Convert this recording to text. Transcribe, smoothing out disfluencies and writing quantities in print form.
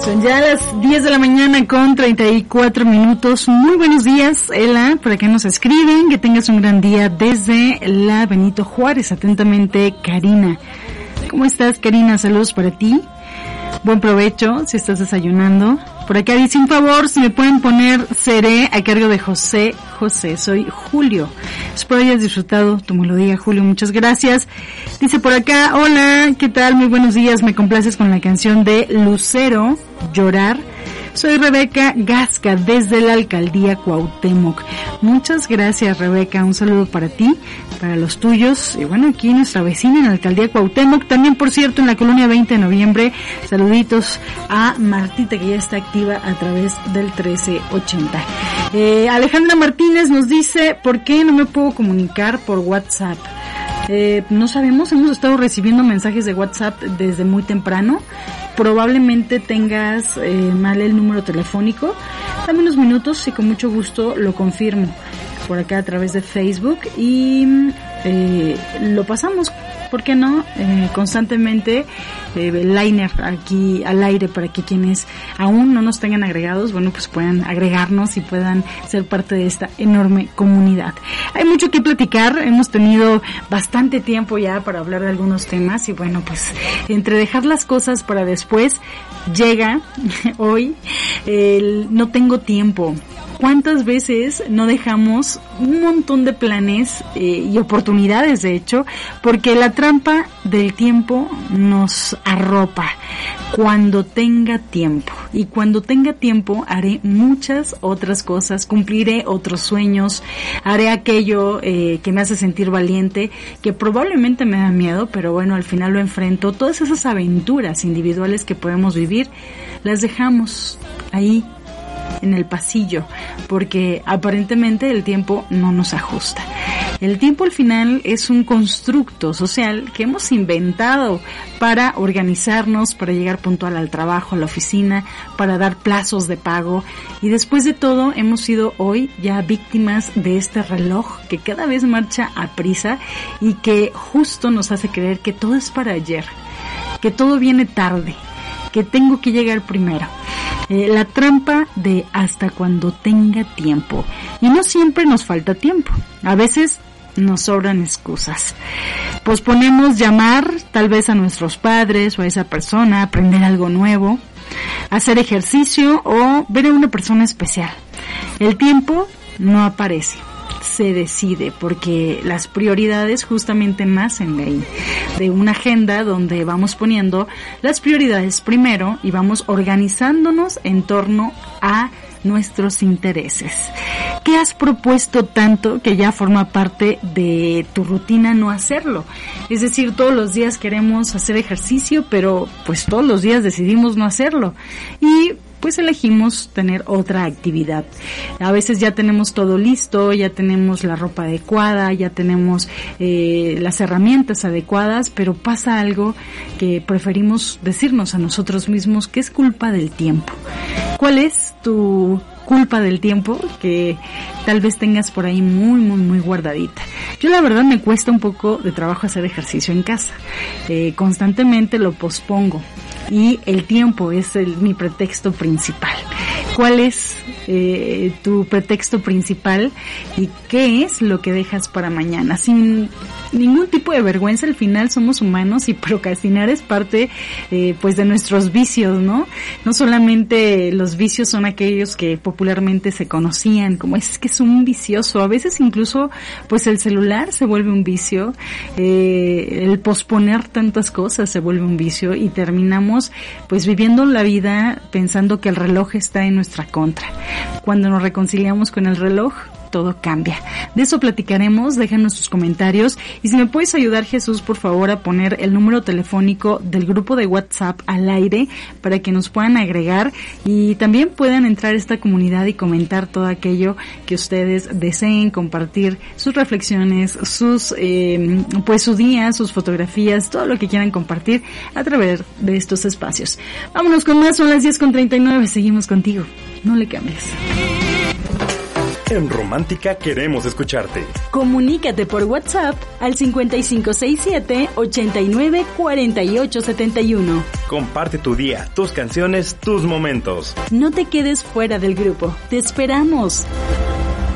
Son ya las 10 de la mañana con 34 minutos. Muy buenos días, Ela, por acá nos escriben. Que tengas un gran día desde la Benito Juárez. Atentamente, Karina. ¿Cómo estás, Karina? Saludos para ti. Buen provecho si estás desayunando. Por acá dice, un favor, si me pueden poner Seré a cargo de José. Soy Julio. Espero hayas disfrutado tu melodía, Julio. Muchas gracias. Dice por acá, hola, ¿qué tal? Muy buenos días. Me complaces con la canción de Lucero, Llorar. Soy Rebeca Gasca desde la Alcaldía Cuauhtémoc. Muchas gracias, Rebeca. Un saludo para ti, para los tuyos. Y bueno, aquí nuestra vecina en la Alcaldía Cuauhtémoc. También, por cierto, en la colonia 20 de noviembre. Saluditos a Martita, que ya está activa a través del 1380. Alejandra Martínez nos dice, ¿por qué no me puedo comunicar por WhatsApp? No sabemos, hemos estado recibiendo mensajes de WhatsApp desde muy temprano. Probablemente tengas mal el número telefónico. Dame unos minutos y con mucho gusto lo confirmo por acá a través de Facebook y lo pasamos, ¿por qué no? Constantemente liner aquí al aire para que quienes aún no nos tengan agregados, bueno, pues puedan agregarnos y puedan ser parte de esta enorme comunidad. Hay mucho que platicar, hemos tenido bastante tiempo ya para hablar de algunos temas y bueno, pues entre dejar las cosas para después, llega hoy el no tengo tiempo. ¿Cuántas veces no dejamos un montón de planes y oportunidades, de hecho, porque la trampa del tiempo nos arropa? Cuando tenga tiempo. Y cuando tenga tiempo haré muchas otras cosas, cumpliré otros sueños, haré aquello que me hace sentir valiente, que probablemente me da miedo, pero bueno, al final lo enfrento. Todas esas aventuras individuales que podemos vivir, las dejamos ahí en el pasillo, porque aparentemente el tiempo no nos ajusta. El tiempo al final es un constructo social que hemos inventado para organizarnos, para llegar puntual al trabajo, a la oficina, para dar plazos de pago, y después de todo hemos sido hoy ya víctimas de este reloj que cada vez marcha a prisa y que justo nos hace creer que todo es para ayer, que todo viene tarde, que tengo que llegar primero. La trampa de hasta cuando tenga tiempo. Y no siempre nos falta tiempo. A veces nos sobran excusas. Posponemos llamar tal vez a nuestros padres o a esa persona, aprender algo nuevo, hacer ejercicio o ver a una persona especial. El tiempo no aparece, se decide, porque las prioridades justamente nacen de ahí, de una agenda donde vamos poniendo las prioridades primero y vamos organizándonos en torno a nuestros intereses. ¿Qué has propuesto tanto que ya forma parte de tu rutina no hacerlo? Es decir, todos los días queremos hacer ejercicio, pero pues todos los días decidimos no hacerlo. Y pues elegimos tener otra actividad. A veces ya tenemos todo listo, ya tenemos la ropa adecuada, ya tenemos las herramientas adecuadas, pero pasa algo que preferimos decirnos a nosotros mismos que es culpa del tiempo. ¿Cuál es tu culpa del tiempo que tal vez tengas por ahí muy guardadita? Yo la verdad me cuesta un poco de trabajo hacer ejercicio en casa. Constantemente lo pospongo. Y el tiempo es mi pretexto principal. ¿Cuál es tu pretexto principal y qué es lo que dejas para mañana? Sin ningún tipo de vergüenza, al final somos humanos y procrastinar es parte pues de nuestros vicios, ¿no? No solamente los vicios son aquellos que popularmente se conocían como es que es un vicioso, a veces incluso pues el celular se vuelve un vicio, el posponer tantas cosas se vuelve un vicio y terminamos pues viviendo la vida pensando que el reloj está en nuestra contra. Cuando nos reconciliamos con el reloj, todo cambia. De eso platicaremos, déjanos sus comentarios y si me puedes ayudar, Jesús, por favor, a poner el número telefónico del grupo de WhatsApp al aire para que nos puedan agregar y también puedan entrar a esta comunidad y comentar todo aquello que ustedes deseen, compartir sus reflexiones, sus pues su día, sus fotografías, todo lo que quieran compartir a través de estos espacios. Vámonos con más, son las 10:39, seguimos contigo, no le cambies. En Romántica queremos escucharte. Comunícate por WhatsApp al 5567-894871. Comparte tu día, tus canciones, tus momentos. No te quedes fuera del grupo. Te esperamos.